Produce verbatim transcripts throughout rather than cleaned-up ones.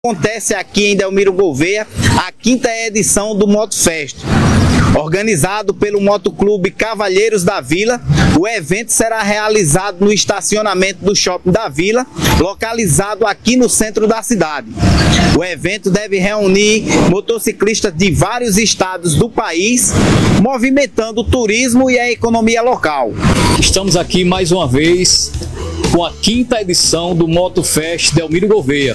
Acontece aqui em Delmiro Gouveia a quinta edição do Motofest. Organizado pelo Motoclube Cavalheiros da Vila, o evento será realizado no estacionamento do Shopping da Vila, localizado aqui no centro da cidade. O evento deve reunir motociclistas de vários estados do país, movimentando o turismo e a economia local. Estamos aqui mais uma vez com a quinta edição do Motofest Delmiro Gouveia.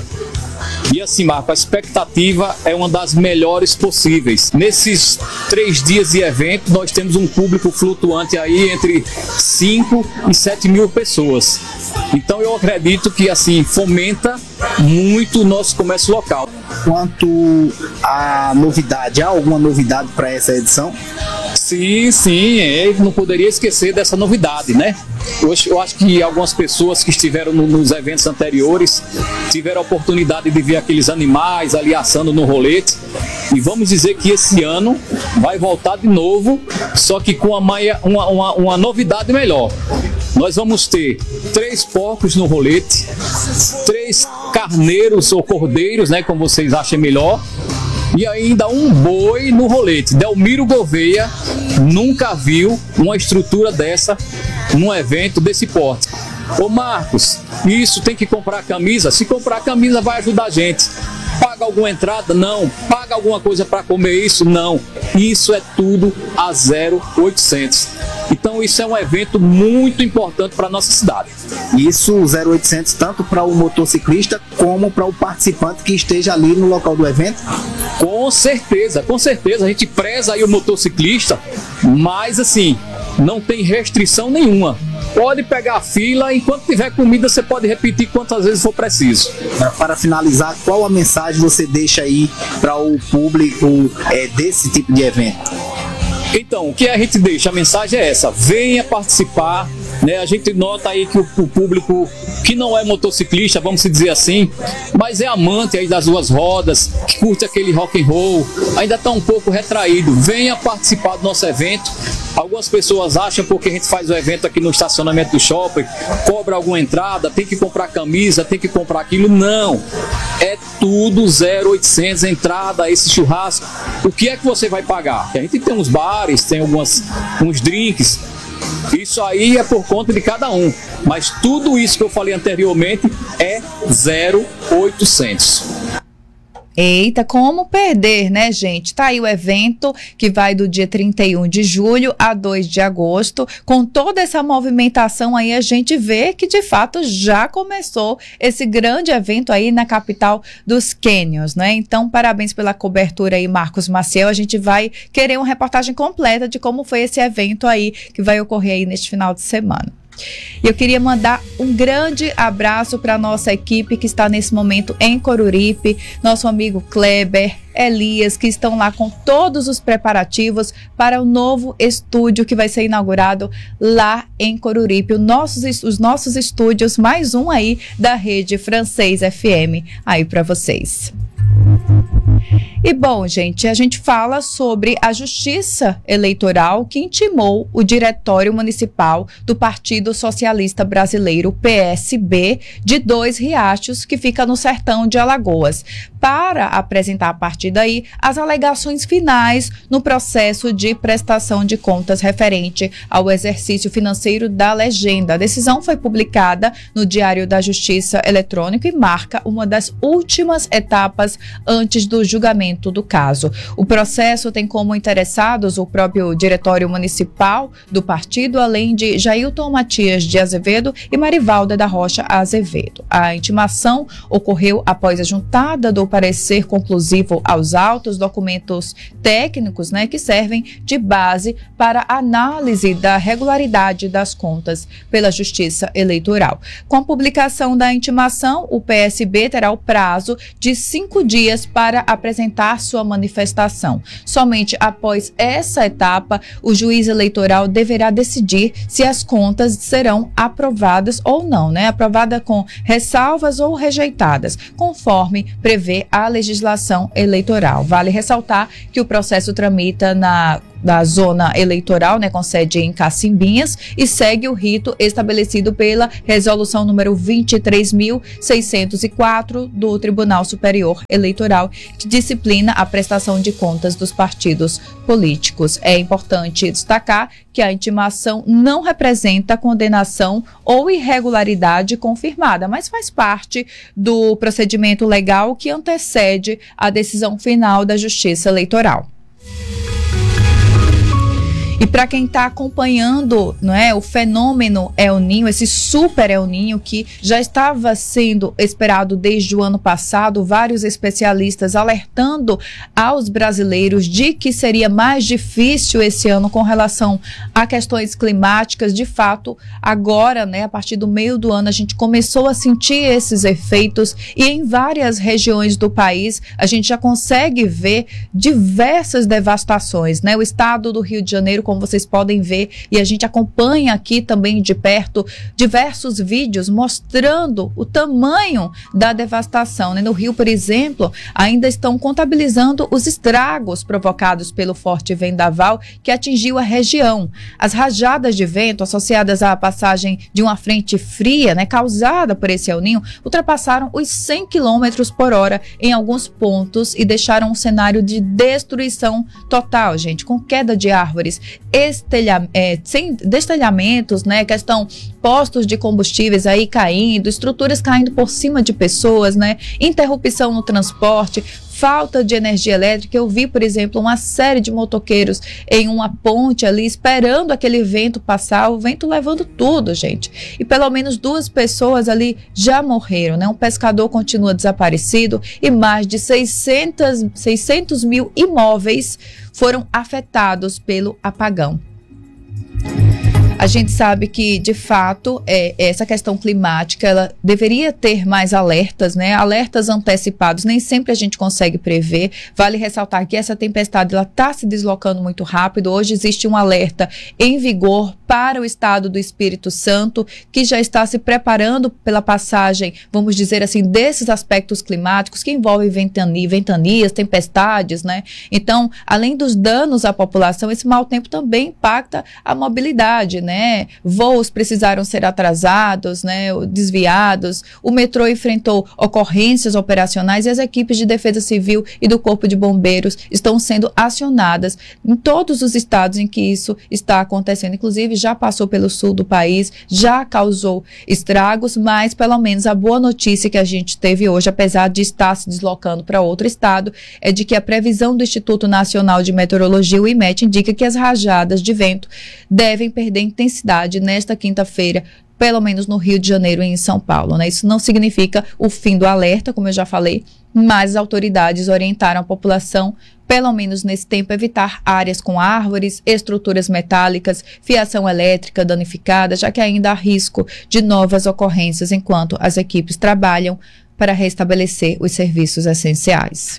E assim, Marco, a expectativa é uma das melhores possíveis. Nesses três dias de evento, nós temos um público flutuante aí entre cinco e sete mil pessoas. Então eu acredito que assim fomenta muito o nosso comércio local. Quanto à novidade, há alguma novidade para essa edição? Sim, sim, eu não poderia esquecer dessa novidade, né? Hoje eu acho que algumas pessoas que estiveram no, nos eventos anteriores tiveram a oportunidade de ver aqueles animais ali assando no rolete. E vamos dizer que esse ano vai voltar de novo, só que com uma, uma, uma, uma novidade melhor. Nós vamos ter três porcos no rolete, três carneiros ou cordeiros, né, como vocês achem melhor, e ainda um boi no rolete. Delmiro Gouveia nunca viu uma estrutura dessa num evento desse porte. Ô Marcos, isso tem que comprar camisa? Se comprar camisa vai ajudar a gente. Paga alguma entrada? Não. Paga alguma coisa para comer isso? Não. Isso é tudo a zero oitocentos. Então isso é um evento muito importante para a nossa cidade. Isso zero oitocentos tanto para o motociclista como para o participante que esteja ali no local do evento? Com certeza, com certeza. A gente preza aí o motociclista, mas assim, não tem restrição nenhuma. Pode pegar a fila, enquanto tiver comida você pode repetir quantas vezes for preciso. Para finalizar, qual a mensagem você deixa aí para o público é, desse tipo de evento? Então, o que a gente deixa? A mensagem é essa: venha participar, né? A gente nota aí que o, o público que não é motociclista, vamos dizer assim, mas é amante aí das duas rodas, que curte aquele rock and roll, ainda está um pouco retraído. Venha participar do nosso evento. Algumas pessoas acham porque a gente faz o evento aqui no estacionamento do shopping, cobra alguma entrada, tem que comprar camisa, tem que comprar aquilo. Não, é tudo zero oitocentos, entrada, esse churrasco. O que é que você vai pagar? A gente tem uns bares, tem algumas, uns drinks, isso aí é por conta de cada um, mas tudo isso que eu falei anteriormente é zero oitocentos. Eita, como perder, né, gente? Tá aí o evento que vai do dia trinta e um de julho a dois de agosto. Com toda essa movimentação aí, a gente vê que, de fato, já começou esse grande evento aí na capital dos Canyons, né? Então, parabéns pela cobertura aí, Marcos Maciel. A gente vai querer uma reportagem completa de como foi esse evento aí que vai ocorrer aí neste final de semana. Eu queria mandar um grande abraço para a nossa equipe que está nesse momento em Coruripe, nosso amigo Kleber, Elias, que estão lá com todos os preparativos para o novo estúdio que vai ser inaugurado lá em Coruripe. Os nossos, os nossos estúdios, mais um aí da Rede Francês F M aí para vocês. E bom, gente, a gente fala sobre a Justiça Eleitoral que intimou o Diretório Municipal do Partido Socialista Brasileiro, P S B, de Dois Riachos, que fica no sertão de Alagoas, para apresentar a partir daí as alegações finais no processo de prestação de contas referente ao exercício financeiro da legenda. A decisão foi publicada no Diário da Justiça Eletrônico e marca uma das últimas etapas antes do julgamento do caso. O processo tem como interessados o próprio Diretório Municipal do partido, além de Jailton Matias de Azevedo e Marivalda da Rocha Azevedo. A intimação ocorreu após a juntada do parecer conclusivo aos autos, documentos técnicos, né, que servem de base para análise da regularidade das contas pela Justiça Eleitoral. Com a publicação da intimação, o P S B terá o prazo de cinco dias para apresentar sua manifestação. Somente após essa etapa, o juiz eleitoral deverá decidir se as contas serão aprovadas ou não, né? Aprovada com ressalvas ou rejeitadas, conforme prevê a legislação eleitoral. Vale ressaltar que o processo tramita na da zona eleitoral, né, com sede em Cacimbinhas, e segue o rito estabelecido pela resolução número vinte e três mil seiscentos e quatro do Tribunal Superior Eleitoral, que disciplina a prestação de contas dos partidos políticos. É importante destacar que a intimação não representa condenação ou irregularidade confirmada, mas faz parte do procedimento legal que antecede a decisão final da Justiça Eleitoral. E para quem está acompanhando, não é, o fenômeno El Niño, esse super El Niño que já estava sendo esperado desde o ano passado, vários especialistas alertando aos brasileiros de que seria mais difícil esse ano com relação a questões climáticas. De fato, agora, né, a partir do meio do ano, a gente começou a sentir esses efeitos e em várias regiões do país a gente já consegue ver diversas devastações, né? O estado do Rio de Janeiro, como vocês podem ver, e a gente acompanha aqui também de perto diversos vídeos mostrando o tamanho da devastação, né? No Rio, por exemplo, ainda estão contabilizando os estragos provocados pelo forte vendaval que atingiu a região. As rajadas de vento associadas à passagem de uma frente fria, né, causada por esse El Niño, ultrapassaram os cem quilômetros por hora em alguns pontos e deixaram um cenário de destruição total, gente, com queda de árvores, Estelha, é, sem destelhamentos, né, questão postos de combustíveis aí caindo, estruturas caindo por cima de pessoas, né, interrupção no transporte, falta de energia elétrica. Eu vi, por exemplo, uma série de motoqueiros em uma ponte ali esperando aquele vento passar, o vento levando tudo, gente. E pelo menos duas pessoas ali já morreram, né? Um pescador continua desaparecido e mais de seiscentos mil imóveis foram afetados pelo apagão. A gente sabe que, de fato, é, essa questão climática, ela deveria ter mais alertas, né? Alertas antecipados, nem sempre a gente consegue prever. Vale ressaltar que essa tempestade está se deslocando muito rápido. Hoje existe um alerta em vigor para o estado do Espírito Santo, que já está se preparando pela passagem, vamos dizer assim, desses aspectos climáticos que envolvem ventania, ventanias, tempestades, né? Então, além dos danos à população, esse mau tempo também impacta a mobilidade, né? Voos precisaram ser atrasados, né? Desviados. O metrô enfrentou ocorrências operacionais e as equipes de defesa civil e do Corpo de Bombeiros estão sendo acionadas em todos os estados em que isso está acontecendo. Inclusive, já passou pelo sul do país, já causou estragos, mas pelo menos a boa notícia que a gente teve hoje, apesar de estar se deslocando para outro estado, é de que a previsão do Instituto Nacional de Meteorologia, o IMET, indica que as rajadas de vento devem perder intensidade nesta quinta-feira, pelo menos no Rio de Janeiro e em São Paulo, né? Isso não significa o fim do alerta, como eu já falei, mas as autoridades orientaram a população, pelo menos nesse tempo, evitar áreas com árvores, estruturas metálicas, fiação elétrica danificada, já que ainda há risco de novas ocorrências enquanto as equipes trabalham para restabelecer os serviços essenciais.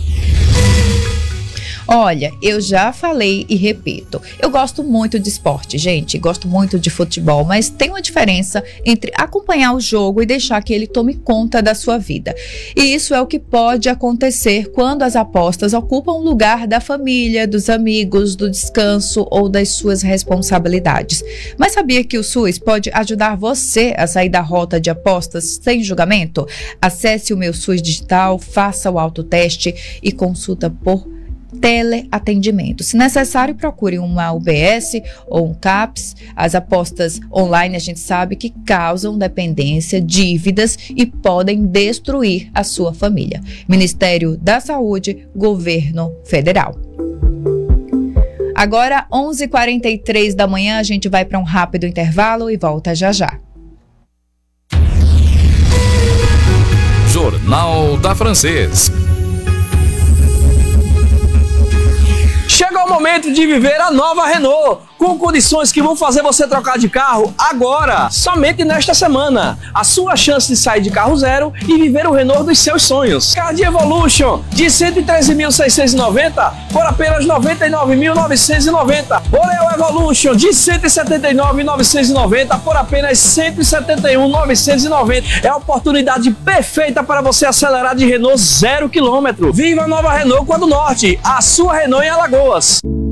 Olha, eu já falei e repito, eu gosto muito de esporte, gente, gosto muito de futebol, mas tem uma diferença entre acompanhar o jogo e deixar que ele tome conta da sua vida. E isso é o que pode acontecer quando as apostas ocupam o lugar da família, dos amigos, do descanso ou das suas responsabilidades. Mas sabia que o SUS pode ajudar você a sair da rota de apostas sem julgamento? Acesse o Meu SUS Digital, faça o autoteste e consulta por teleatendimento. Se necessário, procure uma U B S ou um CAPS. As apostas online a gente sabe que causam dependência, dívidas e podem destruir a sua família. Ministério da Saúde, Governo Federal. Agora, onze e quarenta e três da manhã, a gente vai para um rápido intervalo e volta já já. Jornal da Francês. Chegou o momento de viver a nova Renault, com condições que vão fazer você trocar de carro agora, somente nesta semana. A sua chance de sair de carro zero e viver o Renault dos seus sonhos. Card Evolution de cento e treze mil seiscentos e noventa por apenas noventa e nove mil novecentos e noventa. Oreo Evolution de cento e setenta e nove mil novecentos e noventa por apenas cento e setenta e um mil novecentos e noventa. É a oportunidade perfeita para você acelerar de Renault zero quilômetro. Viva a nova Renault Quadro Norte, a sua Renault em Alagoas.